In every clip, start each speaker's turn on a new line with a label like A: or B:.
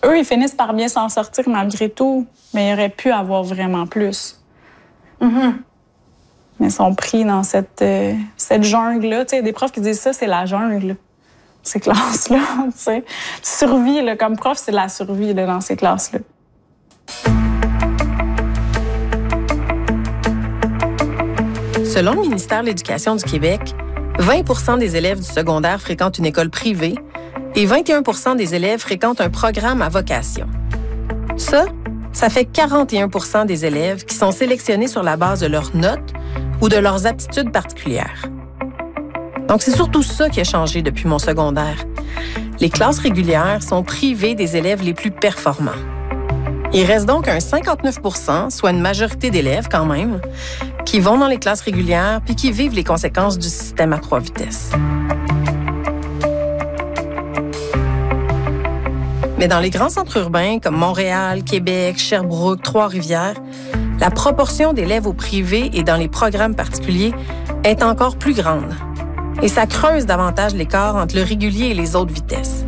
A: eux, ils finissent par bien s'en sortir malgré tout, mais il aurait pu avoir vraiment plus.
B: Mm-hmm.
A: Mais ils sont pris dans cette jungle-là. Tu sais, il y a des profs qui disent ça, c'est la jungle, ces classes-là. Tu sais. Tu survis, là, comme prof, c'est la survie là, dans ces classes-là.
C: Selon le ministère de l'Éducation du Québec, 20 des élèves du secondaire fréquentent une école privée et 21 des élèves fréquentent un programme à vocation. Ça fait 41 des élèves qui sont sélectionnés sur la base de leurs notes ou de leurs aptitudes particulières. Donc, c'est surtout ça qui a changé depuis mon secondaire. Les classes régulières sont privées des élèves les plus performants. Il reste donc un 59 %, soit une majorité d'élèves quand même, qui vont dans les classes régulières puis qui vivent les conséquences du système à 3 vitesses. Mais dans les grands centres urbains comme Montréal, Québec, Sherbrooke, Trois-Rivières, la proportion d'élèves au privé et dans les programmes particuliers est encore plus grande. Et ça creuse davantage l'écart entre le régulier et les autres vitesses.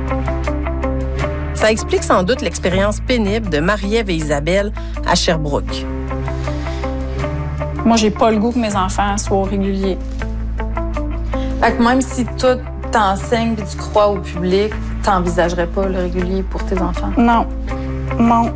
C: Ça explique sans doute l'expérience pénible de Marie-Ève et Isabelle à Sherbrooke.
A: Moi, j'ai pas le goût que mes enfants soient au régulier.
B: Fait que même si toi, t'enseignes et tu crois au public, t'envisagerais pas le régulier pour tes enfants?
A: Non. Non.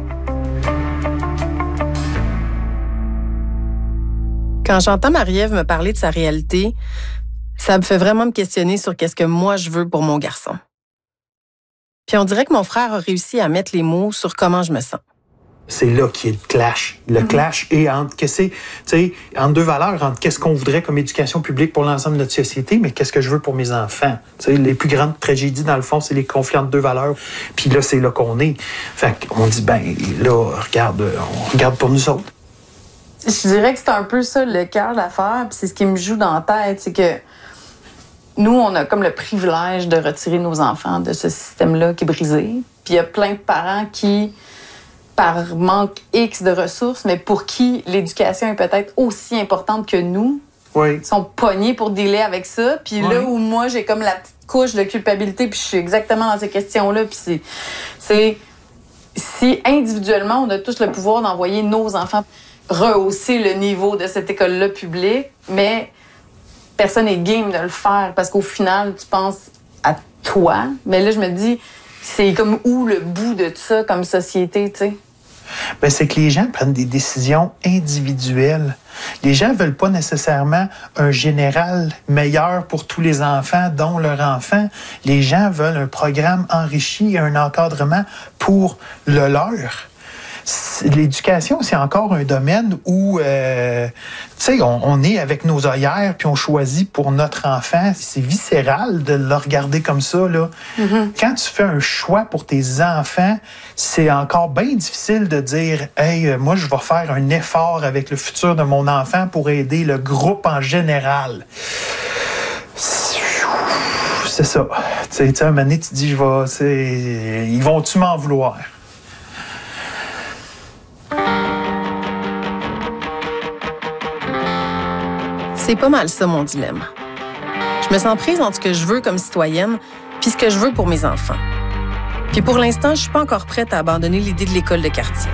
C: Quand j'entends Marie-Ève me parler de sa réalité, ça me fait vraiment me questionner sur qu'est-ce que moi je veux pour mon garçon. Puis on dirait que mon frère a réussi à mettre les mots sur comment je me sens.
D: C'est là qu'il y a le clash. Le clash est entre, entre deux valeurs, entre qu'est-ce qu'on voudrait comme éducation publique pour l'ensemble de notre société, mais qu'est-ce que je veux pour mes enfants. T'sais, les plus grandes tragédies, dans le fond, c'est les conflits entre deux valeurs. Puis là, c'est là qu'on est. Fait qu'on dit, là, on regarde pour nous autres.
B: Je dirais que c'est un peu ça le cœur de l'affaire, puis c'est ce qui me joue dans la tête, c'est que nous, on a comme le privilège de retirer nos enfants de ce système-là qui est brisé. Puis il y a plein de parents qui, par manque X de ressources, mais pour qui l'éducation est peut-être aussi importante que nous, sont pognés pour dealer avec ça. Puis là où moi, j'ai comme la petite couche de culpabilité, puis je suis exactement dans ces questions-là, puis c'est si individuellement, on a tous le pouvoir d'envoyer nos enfants rehausser le niveau de cette école-là publique, mais personne n'est game de le faire parce qu'au final, tu penses à toi. Mais là, je me dis, c'est comme où le bout de ça comme société, tu sais?
D: Bien, c'est que les gens prennent des décisions individuelles. Les gens ne veulent pas nécessairement un général meilleur pour tous les enfants, dont leur enfant. Les gens veulent un programme enrichi et un encadrement pour le leur. L'éducation, c'est encore un domaine où, on est avec nos œillères puis on choisit pour notre enfant. C'est viscéral de le regarder comme ça, là. Mm-hmm. Quand tu fais un choix pour tes enfants, c'est encore bien difficile de dire « Hey, moi, je vais faire un effort avec le futur de mon enfant pour aider le groupe en général. » C'est ça. Tu sais, un moment donné, tu te dis « Ils vont-tu m'en vouloir? »
C: C'est pas mal ça, mon dilemme. Je me sens prise entre ce que je veux comme citoyenne puis ce que je veux pour mes enfants. Puis pour l'instant, je suis pas encore prête à abandonner l'idée de l'école de quartier.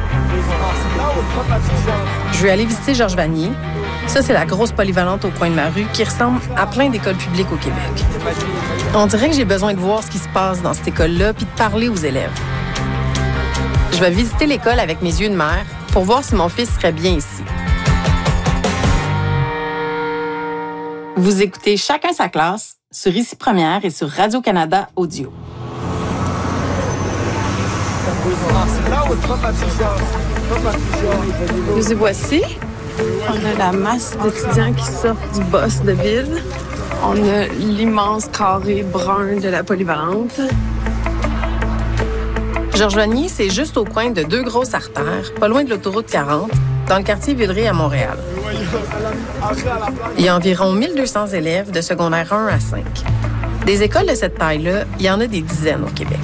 C: Je veux aller visiter Georges Vanier. Ça, c'est la grosse polyvalente au coin de ma rue qui ressemble à plein d'écoles publiques au Québec. On dirait que j'ai besoin de voir ce qui se passe dans cette école-là puis de parler aux élèves. Je vais visiter l'école avec mes yeux de mère pour voir si mon fils serait bien ici. Vous écoutez Chacun sa classe sur Ici Première et sur Radio-Canada Audio.
E: Nous y voici. On a la masse d'étudiants qui sortent du boss de ville. On a l'immense carré brun de la polyvalente.
C: Georges Vanier, c'est juste au coin de deux grosses artères, pas loin de l'autoroute 40, dans le quartier Villeray à Montréal. Il y a environ 1200 élèves de secondaire 1 à 5. Des écoles de cette taille-là, il y en a des dizaines au Québec.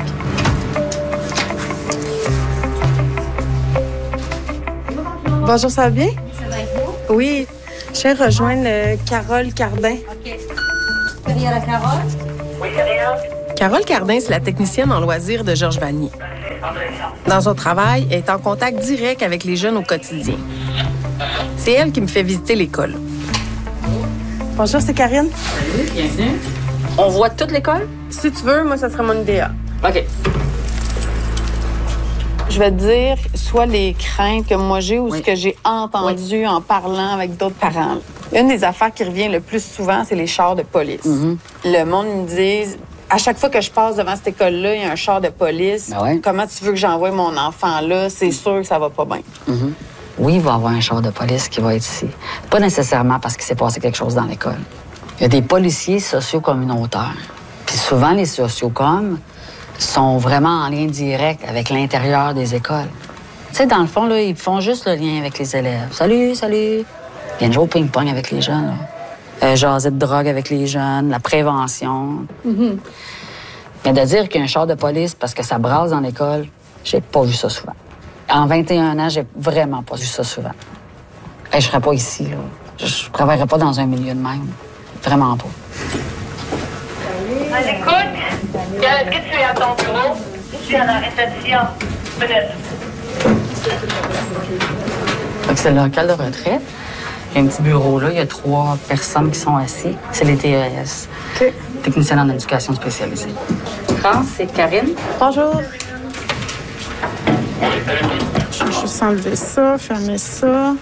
E: Bonjour, ça va bien?
F: Ça va être vous?
E: Oui, je vais rejoindre Carole Cardin.
F: OK. Tu peux dire à Carole?
C: Carole Cardin, c'est la technicienne en loisirs de Georges Vanier. Dans son travail, elle est en contact direct avec les jeunes au quotidien. C'est elle qui me fait visiter l'école.
E: Bonjour, c'est Karine.
B: Salut, bienvenue. On voit toute l'école?
E: Si tu veux, moi, ça serait mon idéal.
B: OK.
E: Je vais te dire soit les craintes que moi j'ai ou ce que j'ai entendu en parlant avec d'autres parents. Une des affaires qui revient le plus souvent, c'est les chars de police. Le monde me dit, à chaque fois que je passe devant cette école-là, il y a un char de police. Comment tu veux que j'envoie mon enfant là? C'est sûr que ça va pas bien.
G: Oui, il va y avoir un char de police qui va être ici. Pas nécessairement parce qu'il s'est passé quelque chose dans l'école. Il y a des policiers socio-communautaires. Puis souvent, les sociocoms sont vraiment en lien direct avec l'intérieur des écoles. Tu sais, dans le fond, là, ils font juste le lien avec les élèves. Salut, salut. Ils viennent jouer au ping-pong avec les jeunes. Jaser de drogue avec les jeunes, la prévention. Mais de dire qu'il y a un char de police parce que ça brasse dans l'école, j'ai pas vu ça souvent. En 21 ans, j'ai vraiment pas vu ça souvent. Je serais pas ici, là. Je travaillerais pas dans un milieu de même. Vraiment pas.
H: Écoute, est-ce que tu es à ton bureau? Je suis à la réception. Peut-être.
G: C'est le local de retraite. Il y a un petit bureau là. Il y a 3 personnes qui sont assises. C'est les TES.
E: OK.
G: Technicienne en éducation spécialisée. France, c'est Karine.
E: Bonjour.
A: Je vais juste enlever ça, fermer ça.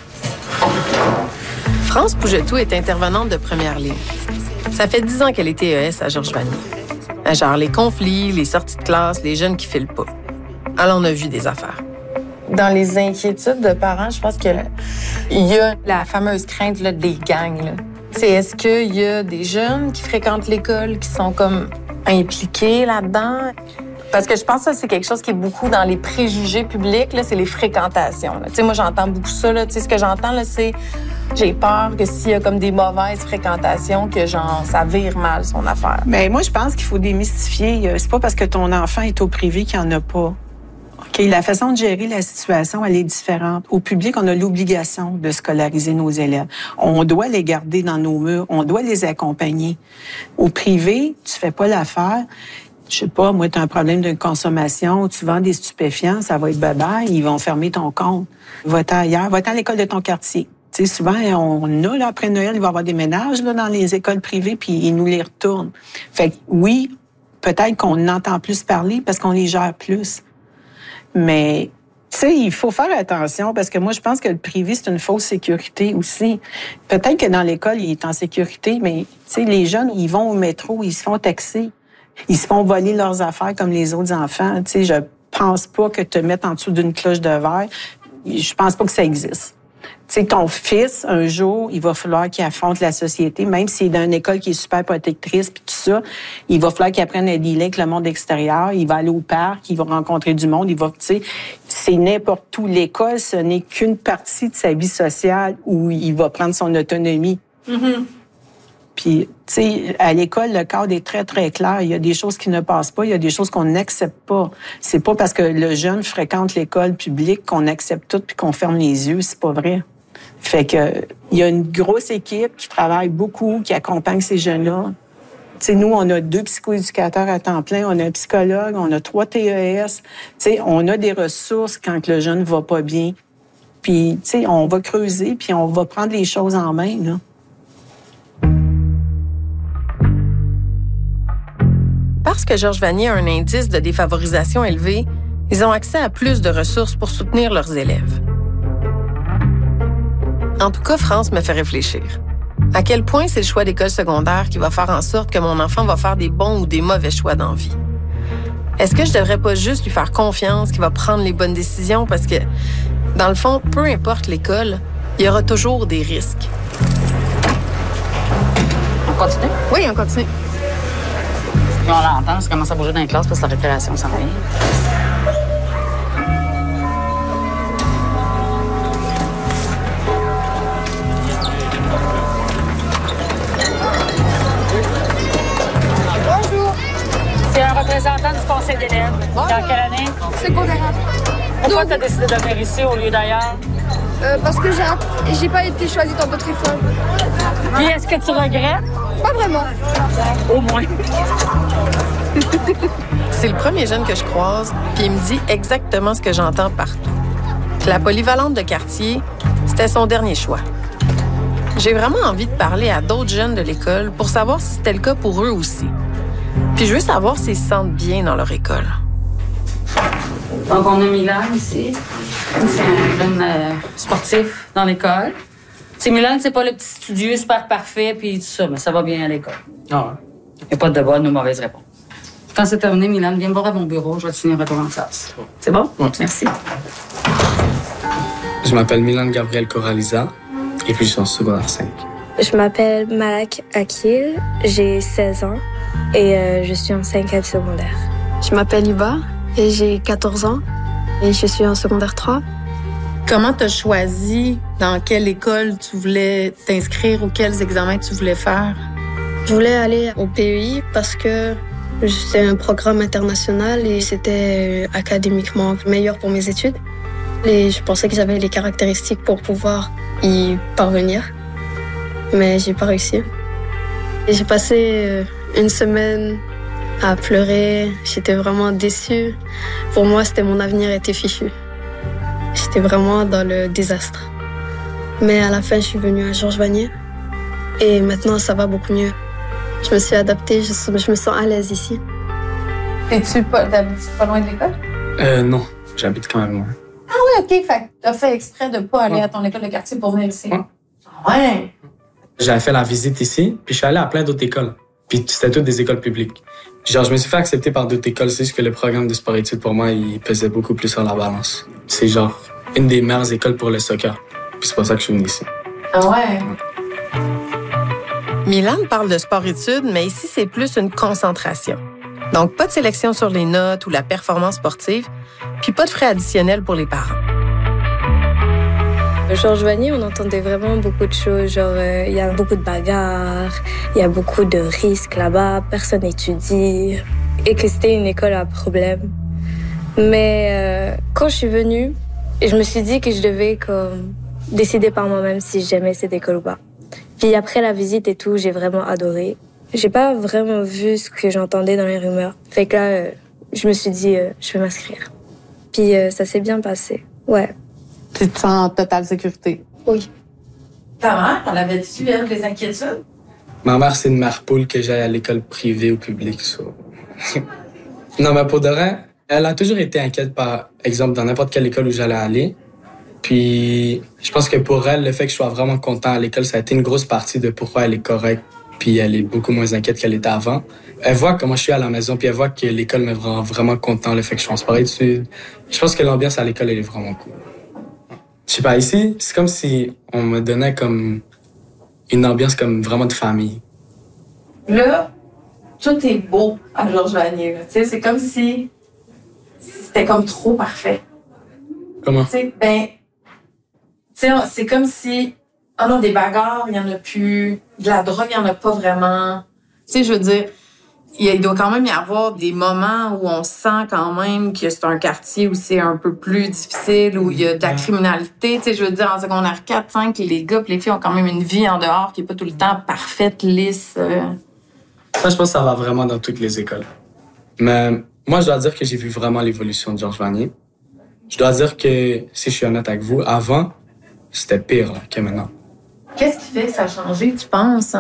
C: France Pougetou est intervenante de première ligne. Ça fait 10 ans qu'elle est TES à Georges-Vanier. Elle gère les conflits, les sorties de classe, les jeunes qui filent pas. Elle en a vu des affaires.
B: Dans les inquiétudes de parents, je pense qu'il y a la fameuse crainte là, des gangs. Là. Est-ce qu'il y a des jeunes qui fréquentent l'école qui sont comme impliqués là-dedans? Parce que je pense que ça, c'est quelque chose qui est beaucoup dans les préjugés publics, là, c'est les fréquentations. Moi, j'entends beaucoup ça. Là. Ce que j'entends, là, c'est j'ai peur que s'il y a comme des mauvaises fréquentations, que genre ça vire mal son affaire.
I: Mais moi, je pense qu'il faut démystifier. C'est pas parce que ton enfant est au privé qu'il n'y en a pas. OK, la façon de gérer la situation, elle est différente. Au public, on a l'obligation de scolariser nos élèves. On doit les garder dans nos murs, on doit les accompagner. Au privé, tu fais pas l'affaire. Je sais pas, moi, tu as un problème de consommation, tu vends des stupéfiants, ça va être bye-bye, ils vont fermer ton compte. Va-t'en ailleurs, va-t'en à l'école de ton quartier. Tu sais, souvent, on a, là, après Noël, il va y avoir des ménages là, dans les écoles privées, puis ils nous les retournent. Fait que oui, peut-être qu'on entend plus parler parce qu'on les gère plus. Mais, tu sais, il faut faire attention parce que moi, je pense que le privé, c'est une fausse sécurité aussi. Peut-être que dans l'école, il est en sécurité, mais, tu sais, les jeunes, ils vont au métro, ils se font taxer. Ils se font voler leurs affaires comme les autres enfants. Tu sais, je pense pas que te mettre en dessous d'une cloche de verre, je pense pas que ça existe. Tu sais, ton fils, un jour, il va falloir qu'il affronte la société, même s'il est dans une école qui est super protectrice puis tout ça, il va falloir qu'il apprenne à dealer avec le monde extérieur, il va aller au parc, il va rencontrer du monde, il va, tu sais, c'est n'importe où. L'école, ce n'est qu'une partie de sa vie sociale où il va prendre son autonomie. Puis, tu sais, à l'école, le cadre est très, très clair. Il y a des choses qui ne passent pas, il y a des choses qu'on n'accepte pas. C'est pas parce que le jeune fréquente l'école publique qu'on accepte tout puis qu'on ferme les yeux, c'est pas vrai. Fait que, il y a une grosse équipe qui travaille beaucoup, qui accompagne ces jeunes-là. Tu sais, nous, on a 2 psychoéducateurs à temps plein, on a un psychologue, on a 3 TES. Tu sais, on a des ressources quand le jeune va pas bien. Puis, tu sais, on va creuser puis on va prendre les choses en main, là.
C: Parce que Georges-Vanier a un indice de défavorisation élevé, ils ont accès à plus de ressources pour soutenir leurs élèves. En tout cas, France me fait réfléchir. À quel point c'est le choix d'école secondaire qui va faire en sorte que mon enfant va faire des bons ou des mauvais choix dans la vie? Est-ce que je devrais pas juste lui faire confiance qu'il va prendre les bonnes décisions? Parce que, dans le fond, peu importe l'école, il y aura toujours des risques.
G: On continue?
E: Oui, on continue.
G: Puis on l'entend, ça commence à bouger dans les classes parce que la récréation s'en vient.
H: Bonjour. C'est un représentant du conseil d'élèves. Dans quelle année?
F: Secondaire.
H: Pourquoi tu as décidé de venir ici au lieu d'ailleurs?
F: Parce que j'ai pas été choisie dans d'autres écoles.
H: Puis est-ce que tu regrettes?
F: Pas vraiment.
H: Au moins.
C: C'est le premier jeune que je croise, puis il me dit exactement ce que j'entends partout. Que la polyvalente de quartier, c'était son dernier choix. J'ai vraiment envie de parler à d'autres jeunes de l'école pour savoir si c'était le cas pour eux aussi. Puis je veux savoir s'ils se sentent bien dans leur école.
G: Donc, on a Milan ici. C'est un jeune sportif dans l'école. T'sais, Milan, c'est pas le petit studieux super parfait puis tout ça, mais ça va bien à l'école.
J: Ah ouais.
G: Il n'y a pas de bonnes ou mauvaises réponses. Quand c'est terminé, Milan, viens me voir à mon bureau. Je vais te finir un retour en classe. C'est bon?
J: Ouais.
G: Merci.
J: Je m'appelle Milan Gabriel Coraliza et puis je suis en secondaire 5.
F: Je m'appelle Malak Akil, j'ai 16 ans et je suis en 5e secondaire.
K: Je m'appelle Iba et j'ai 14 ans et je suis en secondaire 3.
C: Comment tu as choisi dans quelle école tu voulais t'inscrire ou quels examens tu voulais faire?
K: Je voulais aller au PEI parce que c'était un programme international et c'était académiquement meilleur pour mes études. Et je pensais que j'avais les caractéristiques pour pouvoir y parvenir, mais j'ai pas réussi. Et j'ai passé une semaine à pleurer. J'étais vraiment déçue. Pour moi, mon avenir était fichu. J'étais vraiment dans le désastre. Mais à la fin, je suis venue à Georges Vanier et maintenant, ça va beaucoup mieux. Je me suis adaptée, je me sens à l'aise ici.
B: T'habites pas loin de l'école?
J: Non, j'habite quand même loin.
B: Ah oui, OK. Fait que t'as fait exprès de pas aller à ton école de quartier pour venir ici.
J: Ouais.
B: Ouais.
J: J'avais fait la visite ici, puis je suis allé à plein d'autres écoles. Puis c'était toutes des écoles publiques. Genre, je me suis fait accepter par d'autres écoles. C'est juste que le programme de sport-études, pour moi, il pesait beaucoup plus sur la balance. C'est genre une des meilleures écoles pour le soccer. Puis c'est pour ça que je suis venu ici.
B: Ah ouais?
C: Milan parle de sport-études, mais ici, c'est plus une concentration. Donc, pas de sélection sur les notes ou la performance sportive, puis pas de frais additionnels pour les parents.
F: Georges Vanier, on entendait vraiment beaucoup de choses, genre il y a beaucoup de bagarres, il y a beaucoup de risques là-bas, personne n'étudie, et que c'était une école à problème. Mais quand je suis venue, je me suis dit que je devais comme décider par moi-même si j'aimais cette école ou pas. Puis après la visite et tout, j'ai vraiment adoré. J'ai pas vraiment vu ce que j'entendais dans les rumeurs. Fait que là, je me suis dit, je vais m'inscrire. Puis ça s'est bien passé, ouais.
B: Tu te sens en totale sécurité?
F: Oui.
B: Ta mère, elle avait-tu, elle, des inquiétudes?
J: Ma mère, c'est une mère poule que j'aille à l'école privée ou publique. So. Non, mais pour de vrai, elle a toujours été inquiète, par exemple, dans n'importe quelle école où j'allais aller. Puis, je pense que pour elle, le fait que je sois vraiment content à l'école, ça a été une grosse partie de pourquoi elle est correcte. Puis, elle est beaucoup moins inquiète qu'elle était avant. Elle voit comment je suis à la maison, puis elle voit que l'école me rend vraiment content, le fait que je suis en sport-études. Je pense que l'ambiance à l'école, elle est vraiment cool. Je sais pas, ici, c'est comme si on me donnait comme une ambiance comme vraiment de famille.
B: Là, tout est beau à Georges Vanier. Tu sais, c'est comme si c'était comme trop parfait.
J: Comment?
B: Tu sais, c'est comme si, oh non, des bagarres, il y en a plus. De la drogue, il y en a pas vraiment. Tu sais, je veux dire, il doit quand même y avoir des moments où on sent quand même que c'est un quartier où c'est un peu plus difficile, où il y a de la criminalité. Tu sais, je veux dire, en secondaire 4, 5, les gars et les filles ont quand même une vie en dehors qui est pas tout le temps parfaite, lisse.
J: Ça, je pense que ça va vraiment dans toutes les écoles. Mais moi, je dois dire que j'ai vu vraiment l'évolution de Georges Vanier. Je dois dire que, si je suis honnête avec vous, avant, c'était pire là, que maintenant.
B: Qu'est-ce qui fait que ça a changé, tu penses?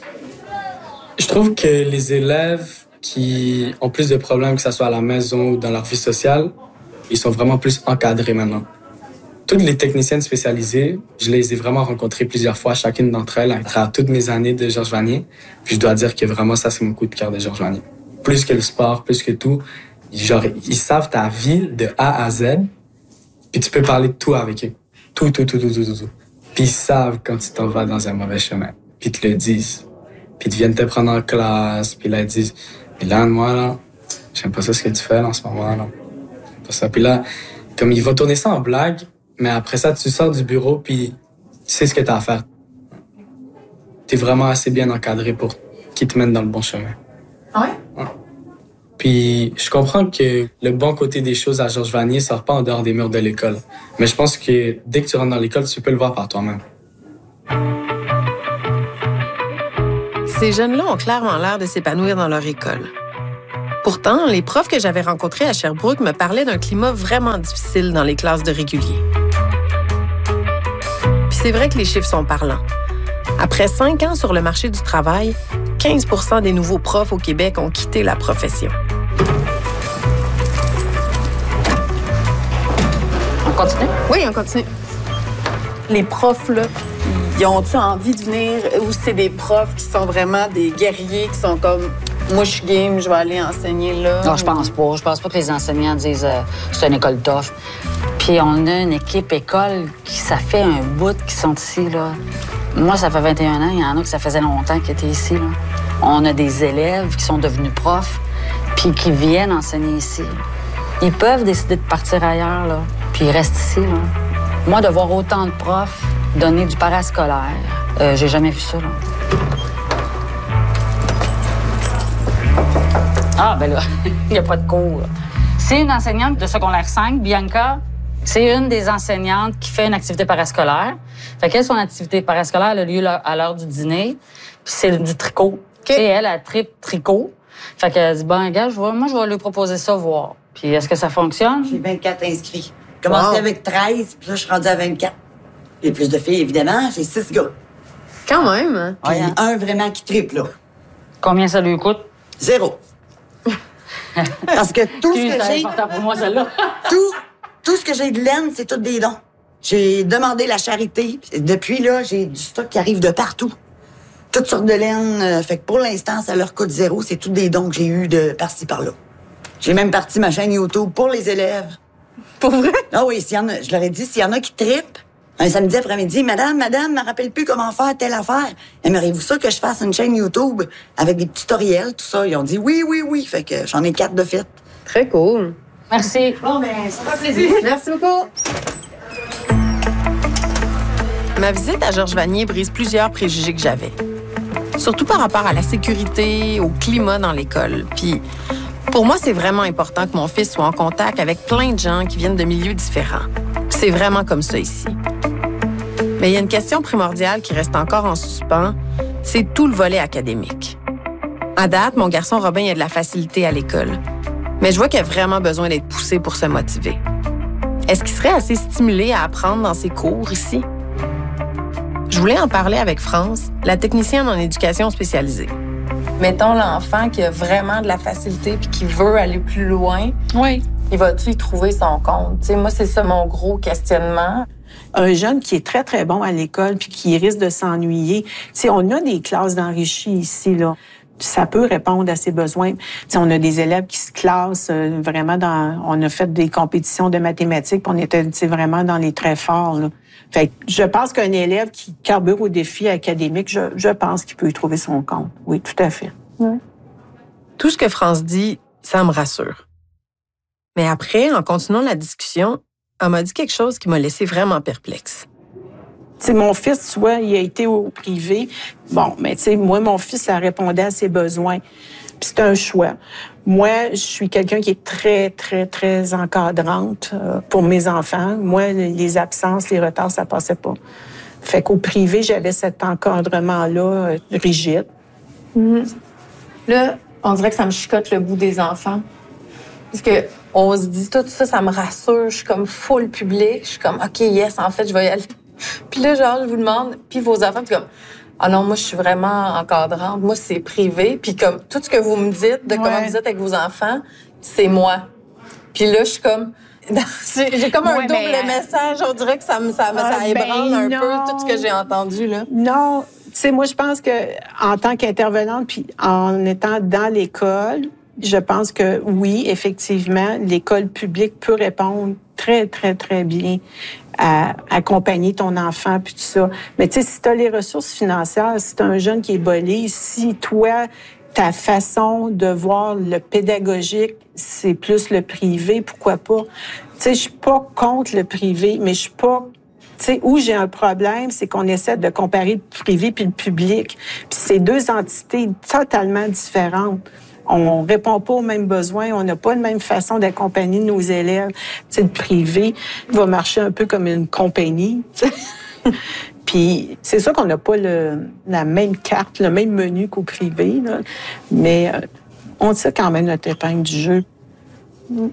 J: Je trouve que les élèves qui ont plus de problèmes, que ce soit à la maison ou dans leur vie sociale, ils sont vraiment plus encadrés maintenant. Toutes les techniciennes spécialisées, je les ai vraiment rencontrées plusieurs fois, chacune d'entre elles, à travers toutes mes années de Georges Vanier. Puis je dois dire que vraiment, ça, c'est mon coup de cœur de Georges Vanier. Plus que le sport, plus que tout. Genre, ils savent ta vie de A à Z, puis tu peux parler de tout avec eux. Tout. Puis ils savent quand tu t'en vas dans un mauvais chemin. Puis ils te le disent. Puis ils viennent te prendre en classe, puis là, ils disent « Milan, moi, là, j'aime pas ça ce que tu fais là, en ce moment, là. J'aime pas ça. » Puis là, comme ils vont tourner ça en blague, mais après ça, tu sors du bureau, puis tu sais ce que t'as à faire. T'es vraiment assez bien encadré pour qu'ils te mènent dans le bon chemin.
B: Ah ouais?
J: Ouais. Puis je comprends que le bon côté des choses à Georges Vanier sort pas en dehors des murs de l'école. Mais je pense que dès que tu rentres dans l'école, tu peux le voir par toi-même.
C: Ces jeunes-là ont clairement l'air de s'épanouir dans leur école. Pourtant, les profs que j'avais rencontrés à Sherbrooke me parlaient d'un climat vraiment difficile dans les classes de régulier. Puis c'est vrai que les chiffres sont parlants. Après 5 ans sur le marché du travail, 15 % des nouveaux profs au Québec ont quitté la profession.
G: On continue?
C: Oui, on continue.
B: Les profs, là, ils ont-tu envie de venir ou c'est des profs qui sont vraiment des guerriers qui sont comme moi, je suis game, je vais aller enseigner là?
G: Non, je pense pas. Je pense pas que les enseignants disent c'est une école tough. Puis on a une équipe école qui, ça fait un bout qui sont ici, là. Moi, ça fait 21 ans. Il y en a que ça faisait longtemps qu'ils étaient ici, là. On a des élèves qui sont devenus profs puis qui viennent enseigner ici. Ils peuvent décider de partir ailleurs, là, puis ils restent ici, là. Moi, de voir autant de profs donner du parascolaire, j'ai jamais vu ça, là. Ah, ben là, il n'y a pas de cours. C'est une enseignante de secondaire 5, Bianca. C'est une des enseignantes qui fait une activité parascolaire. Fait qu'elle, son activité parascolaire a lieu à l'heure du dîner. Puis c'est du tricot. Okay. Et elle tripe tricot. Fait qu'elle dit, bon, gars, moi, je vais lui proposer ça, voir. Puis est-ce que ça fonctionne?
L: J'ai 24 inscrits. J'ai commencé avec 13, puis là, je suis rendue à 24. J'ai plus de filles, évidemment. J'ai 6 gars.
C: Quand même.
L: Puis un vraiment qui triple, là.
G: Combien ça lui coûte?
L: 0. Parce que tout ce que j'ai...
G: C'est important pour moi, celle-là.
L: Tout ce que j'ai de laine, c'est tout des dons. J'ai demandé la charité. Depuis, là, j'ai du stock qui arrive de partout. Toutes sortes de laine. Fait que pour l'instant, ça leur coûte 0. C'est tous des dons que j'ai eus de par-ci, par-là. J'ai même parti ma chaîne YouTube pour les élèves.
C: Pour vrai?
L: Ah oui, s'il y en a, je leur ai dit, s'il y en a qui trippent, un samedi après-midi, madame, je me rappelle plus comment faire telle affaire. Aimeriez-vous ça que je fasse une chaîne YouTube avec des tutoriels, tout ça? Ils ont dit oui. Fait que j'en ai 4 de fait.
C: Très cool.
G: Merci.
L: Bon, ben, ça fait plaisir.
C: Merci beaucoup. Ma visite à Georges Vanier brise plusieurs préjugés que j'avais. Surtout par rapport à la sécurité, au climat dans l'école. Puis, pour moi, c'est vraiment important que mon fils soit en contact avec plein de gens qui viennent de milieux différents. C'est vraiment comme ça ici. Mais il y a une question primordiale qui reste encore en suspens, c'est tout le volet académique. À date, mon garçon Robin a de la facilité à l'école. Mais je vois qu'il a vraiment besoin d'être poussé pour se motiver. Est-ce qu'il serait assez stimulé à apprendre dans ses cours ici? Je voulais en parler avec France, la technicienne en éducation spécialisée.
B: Mettons l'enfant qui a vraiment de la facilité puis qui veut aller plus loin.
A: Oui.
B: Il va-tu y trouver son compte? T'sais, moi, c'est ça mon gros questionnement.
I: Un jeune qui est très, très bon à l'école puis qui risque de s'ennuyer. T'sais, on a des classes d'enrichis ici, là. Ça peut répondre à ses besoins. T'sais, on a des élèves qui se classent vraiment dans... On a fait des compétitions de mathématiques puis on était vraiment dans les très forts, là. Fait que je pense qu'un élève qui carbure au défi académique, je pense qu'il peut y trouver son compte. Oui, tout à fait. Ouais.
C: Tout ce que France dit, ça me rassure. Mais après, en continuant la discussion, elle m'a dit quelque chose qui m'a laissé vraiment perplexe.
I: Tu sais, mon fils, tu vois, il a été au privé. Bon, mais tu sais, moi, mon fils, ça répondait à ses besoins. Puis c'est un choix. Moi, je suis quelqu'un qui est très, très, très encadrante pour mes enfants. Moi, les absences, les retards, ça passait pas. Fait qu'au privé, j'avais cet encadrement-là rigide.
B: Mm-hmm. Là, on dirait que ça me chicote le bout des enfants. Parce que on se dit, tout ça, ça me rassure. Je suis comme full public. Je suis comme, OK, yes, en fait, je vais y aller. Puis là, genre, je vous demande, puis vos enfants, puis comme, ah non, moi, je suis vraiment encadrante. Moi, c'est privé. Puis comme, tout ce que vous me dites de comment vous êtes avec vos enfants, c'est moi. Puis là, je suis comme... J'ai comme un double message. On dirait que ça ébranle un peu tout ce que j'ai entendu, là.
I: Non. Tu sais, moi, je pense que en tant qu'intervenante, puis en étant dans l'école, je pense que oui, effectivement, l'école publique peut répondre très, très, très bien à accompagner ton enfant, puis tout ça. Mais tu sais, si tu as les ressources financières, si tu as un jeune qui est bolé, si toi, ta façon de voir le pédagogique, c'est plus le privé, pourquoi pas? Tu sais, je suis pas contre le privé, mais je suis pas... Tu sais, où j'ai un problème, c'est qu'on essaie de comparer le privé puis le public. Puis c'est deux entités totalement différentes. On répond pas aux mêmes besoins, on n'a pas la même façon d'accompagner nos élèves. Tu sais, le privé va marcher un peu comme une compagnie, tu sais. Puis c'est sûr qu'on n'a pas la même carte, le même menu qu'au privé, là. Mais On tire quand même notre épingle du jeu.